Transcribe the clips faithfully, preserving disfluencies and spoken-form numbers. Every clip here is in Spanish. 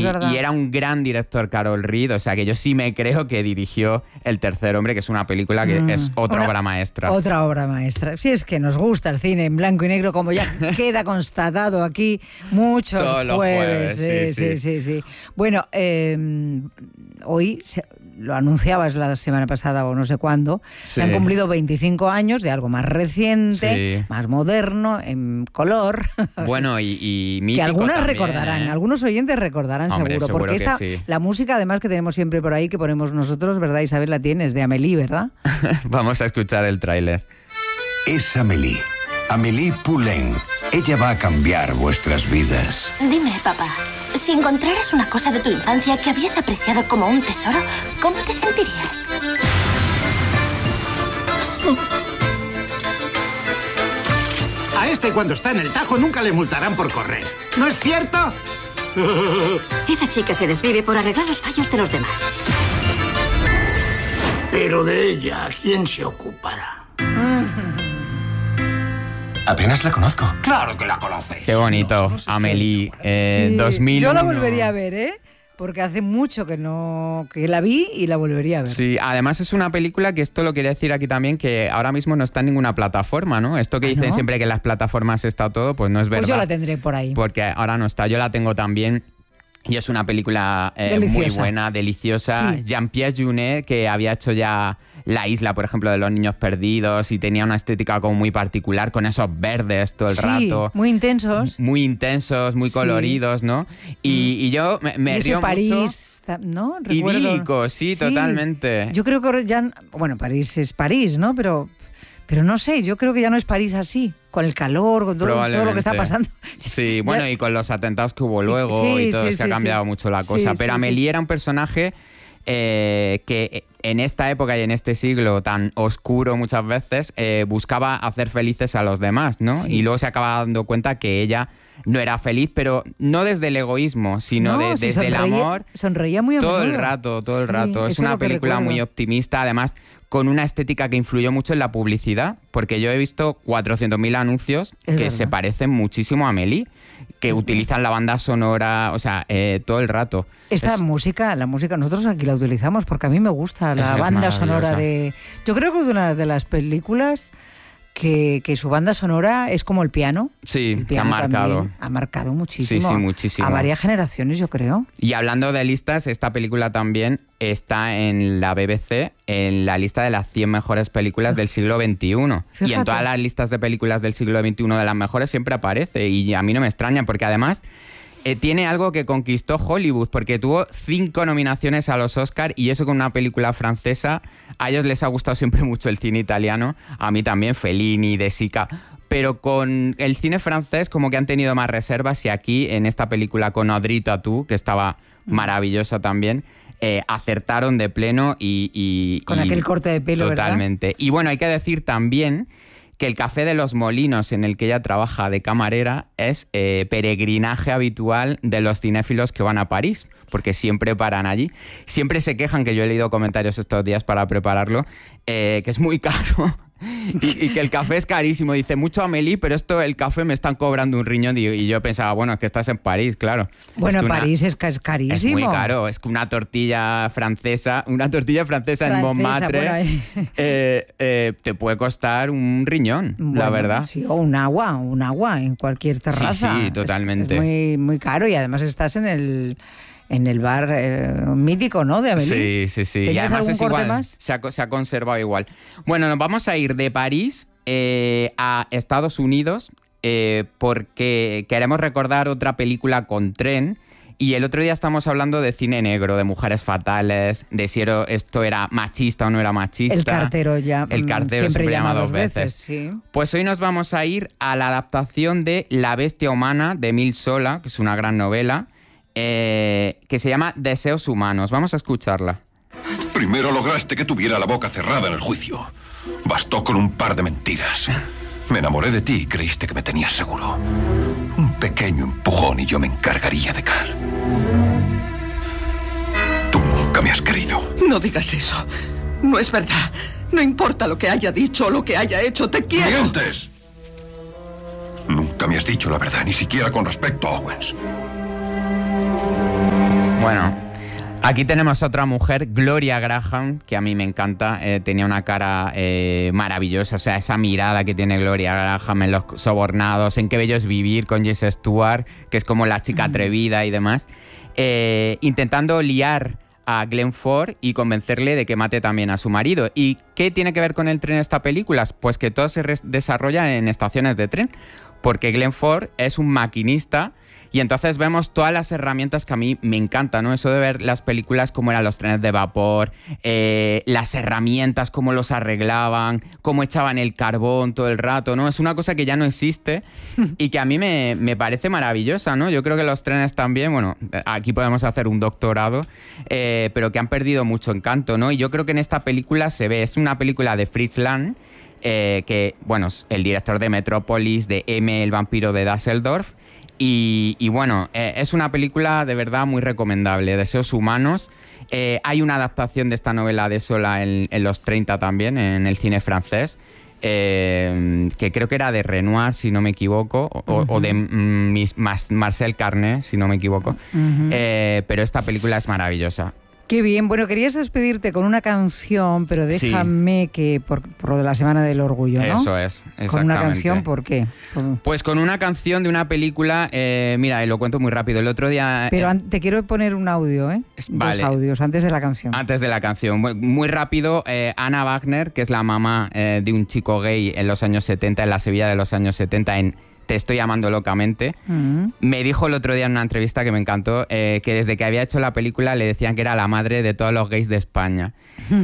y, verdad. y era un gran director, Carol Reed, o sea que yo sí me creo que dirigió El tercer hombre, que es una película que mm, es otra una, obra maestra. Otra obra maestra. Si es que nos gusta el cine en blanco y negro, como ya queda constatado aquí muchos Todos los jueves. jueves. Sí, sí, sí, sí, sí. Bueno, eh, hoy se, lo anunciabas la semana pasada o no sé cuándo, sí. se han cumplido veinticinco años de algo más reciente, sí. más moderno, en color. Bueno, y, y mítico que algunas también, recordarán, ¿eh? algunos oyentes recordarán. Hombre, seguro, seguro porque esta, sí. la música además que tenemos siempre por ahí, que ponemos nosotros, ¿verdad, Isabel? La tienes, de Amélie, ¿verdad? Vamos a escuchar el tráiler. Es Amélie, Amélie Poulain. Ella va a cambiar vuestras vidas. Dime, papá, si encontraras una cosa de tu infancia que habías apreciado como un tesoro, ¿cómo te sentirías? A este, cuando está en el Tajo, nunca le multarán por correr. ¿No es cierto? Esa chica se desvive por arreglar los fallos de los demás. Pero de ella, ¿quién se ocupará? Apenas la conozco. Claro que la conoce. Qué bonito, no, Amélie, eh, sí. dos mil uno. Yo la volvería a ver, ¿eh? Porque hace mucho que no que la vi y la volvería a ver. Sí, además es una película que esto lo quería decir aquí también, que ahora mismo no está en ninguna plataforma, ¿no? Esto que dicen ¿no? siempre que en las plataformas está todo, pues no es verdad. Pues yo la tendré por ahí. Porque ahora no está, yo la tengo también. Y es una película eh, muy buena, deliciosa. Sí. Jean-Pierre Jeunet, que había hecho ya La isla, por ejemplo, de los niños perdidos, y tenía una estética como muy particular, con esos verdes todo el sí, rato. muy intensos. Muy intensos, muy sí. coloridos, ¿no? Y, y yo me, me y río París, mucho. ¿no? Recuerdo. Idílico, sí, sí, totalmente. Yo creo que ya... Bueno, París es París, ¿no? Pero... Pero no sé, yo creo que ya no es París así, con el calor, con todo, todo lo que está pasando. Sí, bueno, y con los atentados que hubo luego sí, y todo, sí, es que sí, ha cambiado sí. mucho la cosa. Sí, Pero sí, Amélie sí. era un personaje eh, que en esta época y en este siglo tan oscuro muchas veces eh, buscaba hacer felices a los demás, ¿no? Sí. Y luego se acaba dando cuenta que ella no era feliz, pero no desde el egoísmo, sino no, de, si desde sonreía, el amor. Sonreía muy a Todo menudo. el rato, todo el sí, rato. Es una película muy optimista, además con una estética que influyó mucho en la publicidad, porque yo he visto cuatrocientos mil anuncios es que verdad. se parecen muchísimo a Amélie, que es utilizan verdad. la banda sonora, o sea, eh, todo el rato. Esta es... música, la música, nosotros aquí la utilizamos porque a mí me gusta la es, banda es sonora de... Yo creo que es una de las películas que, que su banda sonora es como el piano. Sí, el piano que ha marcado. Ha marcado muchísimo. Sí, sí, muchísimo. A varias generaciones, yo creo. Y hablando de listas, esta película también está en la B B C, en la lista de las cien mejores películas del siglo veintiuno. Fíjate. Y en todas las listas de películas del siglo veintiuno de las mejores siempre aparece. Y a mí no me extraña, porque además... Eh, tiene algo que conquistó Hollywood, porque tuvo cinco nominaciones a los Oscar, y eso con una película francesa. A ellos les ha gustado siempre mucho el cine italiano, a mí también, Fellini, De Sica, pero con el cine francés como que han tenido más reservas, y aquí en esta película con Audrey Tautou, que estaba maravillosa también, eh, acertaron de pleno y... y con y aquel corte de pelo, totalmente. ¿verdad? Y bueno, hay que decir también que el Café de los Molinos, en el que ella trabaja de camarera, es eh, peregrinaje habitual de los cinéfilos que van a París, porque siempre paran allí. Siempre se quejan, que yo he leído comentarios estos días para prepararlo, eh, que es muy caro y, y que el café es carísimo. Dice, mucho Amélie, pero esto, el café me están cobrando un riñón. Y, y yo pensaba, bueno, es que estás en París, claro. Bueno, es que París una, es, es carísimo. Es muy caro. Es que una tortilla francesa, una tortilla francesa, francesa en Montmartre, bueno, eh, eh, te puede costar un riñón, bueno, la verdad. Sí, o un agua, un agua en cualquier terraza. Sí, sí, totalmente. Es, es muy, muy caro, y además estás en el... en el bar eh, mítico, ¿no?, de Amélie. Sí, sí, sí. Y además es igual, más? Se, ha, se ha conservado igual. Bueno, nos vamos a ir de París eh, a Estados Unidos eh, porque queremos recordar otra película con tren. Y el otro día estamos hablando de cine negro, de mujeres fatales, de si esto era machista o no era machista. El cartero ya. El cartero siempre, siempre llama dos veces. veces. Sí. Pues hoy nos vamos a ir a la adaptación de La bestia humana, de Émile Zola, que es una gran novela, Eh, que se llama Deseos humanos. Vamos a escucharla. Primero lograste que tuviera la boca cerrada en el juicio. Bastó con un par de mentiras. Me enamoré de ti y creíste que me tenías seguro. Un pequeño empujón y yo me encargaría de Carl. Tú nunca me has querido. No digas eso. No es verdad. No importa lo que haya dicho o lo que haya hecho, te quiero. ¡Mientes! Nunca me has dicho la verdad, ni siquiera con respecto a Owens. Bueno, aquí tenemos otra mujer, Gloria Graham, que a mí me encanta. Eh, tenía una cara eh, maravillosa, o sea, esa mirada que tiene Gloria Graham en Los Sobornados, en Qué bello es vivir con Jesse Stewart, que es como la chica atrevida y demás, eh, intentando liar a Glenn Ford y convencerle de que mate también a su marido. ¿Y qué tiene que ver con el tren esta película? Pues que todo se desarrolla en estaciones de tren, porque Glenn Ford es un maquinista. Y entonces vemos todas las herramientas que a mí me encantan, ¿no? Eso de ver las películas, cómo eran los trenes de vapor, eh, las herramientas, cómo los arreglaban, cómo echaban el carbón todo el rato, ¿no? Es una cosa que ya no existe y que a mí me, me parece maravillosa, ¿no? Yo creo que los trenes también, bueno, aquí podemos hacer un doctorado, eh, pero que han perdido mucho encanto, ¿no? Y yo creo que en esta película se ve, es una película de Fritz Lang, eh, que, bueno, es el director de Metrópolis, de M, el vampiro de Düsseldorf. Y, y bueno, eh, es una película de verdad muy recomendable, Deseos humanos. Eh, hay una adaptación de esta novela de Zola en, en los treinta también, en el cine francés, eh, que creo que era de Renoir, si no me equivoco, o, uh-huh. o de mm, Marcel Carné, si no me equivoco. Uh-huh. eh, pero esta película es maravillosa. Qué bien. Bueno, querías despedirte con una canción, pero déjame sí. que, por, por lo de la Semana del Orgullo, ¿no? Eso es, exactamente. Con una canción, ¿por qué? Por... Pues con una canción de una película, eh, mira, lo cuento muy rápido. El otro día... Pero eh, te quiero poner un audio, ¿eh? Vale. Dos audios, antes de la canción. Antes de la canción. Muy rápido, eh, Anna Wagner, que es la mamá eh, de un chico gay en los años setenta, en la Sevilla de los años setenta, en... Te estoy amando locamente. Mm. Me dijo el otro día en una entrevista que me encantó, eh, que desde que había hecho la película le decían que era la madre de todos los gays de España.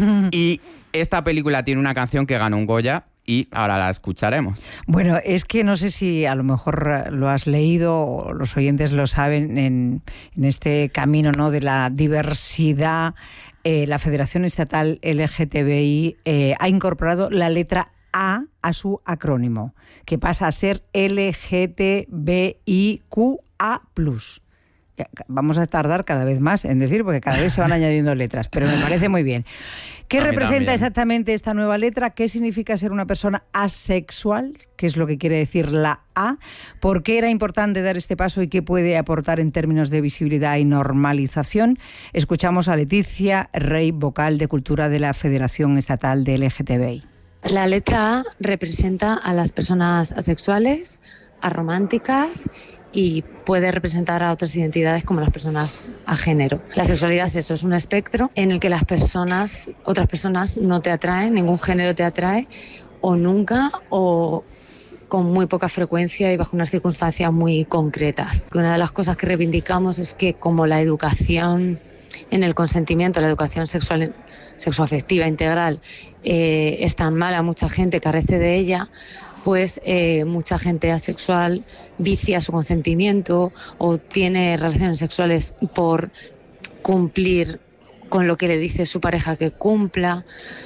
Y esta película tiene una canción que ganó un Goya y ahora la escucharemos. Bueno, es que no sé si a lo mejor lo has leído o los oyentes lo saben, en, en este camino, ¿no?, de la diversidad, eh, la Federación Estatal L G T B I eh, ha incorporado la letra A a su acrónimo, que pasa a ser L G T B I Q A plus. Vamos a tardar cada vez más en decir, porque cada vez se van añadiendo letras, pero me parece muy bien. ¿Qué representa también exactamente esta nueva letra? ¿Qué significa ser una persona asexual? ¿Qué es lo que quiere decir la A? ¿Por qué era importante dar este paso y qué puede aportar en términos de visibilidad y normalización? Escuchamos a Leticia Rey, vocal de Cultura de la Federación Estatal de L G T B I. La letra A representa a las personas asexuales, arománticas y puede representar a otras identidades como las personas a género. La sexualidad es eso, es un espectro en el que las personas, otras personas no te atraen, ningún género te atrae, o nunca, o con muy poca frecuencia y bajo unas circunstancias muy concretas. Una de las cosas que reivindicamos es que como la educación en el consentimiento, la educación sexual, sexoafectiva integral, eh, es tan mala, mucha gente carece de ella, pues eh, mucha gente asexual vicia su consentimiento o tiene relaciones sexuales por cumplir con lo que le dice su pareja que cumpla.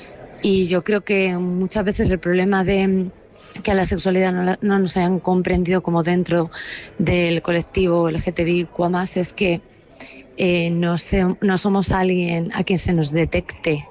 Y yo creo que muchas veces el problema de que a la sexualidad no, la, no nos hayan comprendido como dentro del colectivo L G T B I Q A más, es que eh, no, se, no somos alguien a quien se nos detecte.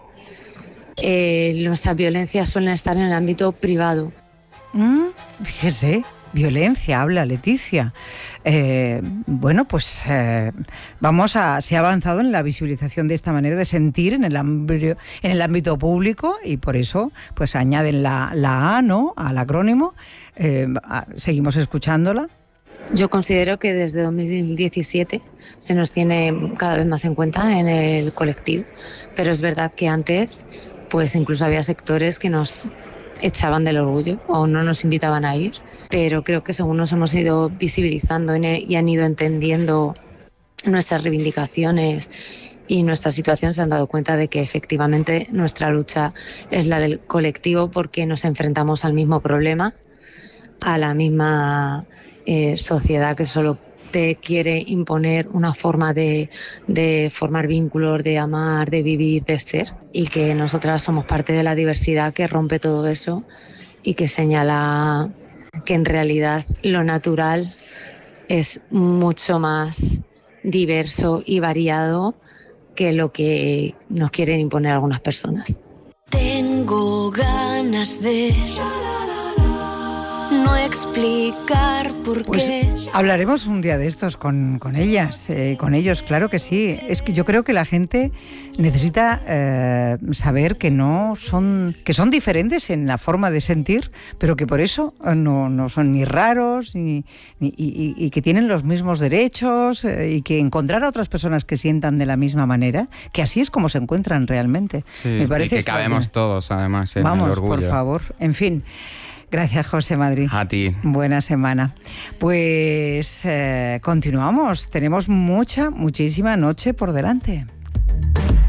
Eh, nuestras violencias suelen estar en el ámbito privado. Mm, fíjese, violencia, habla Leticia. Eh, bueno, pues eh, vamos a, se ha avanzado en la visibilización de esta manera de sentir en el ámbito, en el ámbito público, y por eso pues añaden la, la A, ¿no?, al acrónimo. Eh, a, seguimos escuchándola. Yo considero que desde dos mil diecisiete se nos tiene cada vez más en cuenta en el colectivo, pero es verdad que antes pues incluso había sectores que nos echaban del orgullo o no nos invitaban a ir, pero creo que según nos hemos ido visibilizando y han ido entendiendo nuestras reivindicaciones y nuestra situación, se han dado cuenta de que efectivamente nuestra lucha es la del colectivo, porque nos enfrentamos al mismo problema, a la misma eh, sociedad que solo te quiere imponer una forma de, de formar vínculos, de amar, de vivir, de ser, y que nosotras somos parte de la diversidad que rompe todo eso y que señala que en realidad lo natural es mucho más diverso y variado que lo que nos quieren imponer algunas personas. Tengo ganas de no explicar por pues qué. Hablaremos un día de estos con, con ellas, eh, con ellos, claro que sí. Es que yo creo que la gente necesita eh, saber que no son, que son diferentes en la forma de sentir, pero que por eso no, no son ni raros ni, ni, y, y que tienen los mismos derechos eh, y que encontrar a otras personas que sientan de la misma manera, que así es como se encuentran realmente. Sí, Me parece y que cabemos todos, además, en Vamos, el orgullo. por favor. En fin. Gracias, José Madrid. A ti. Buena semana. Pues eh, continuamos. Tenemos mucha, muchísima noche por delante.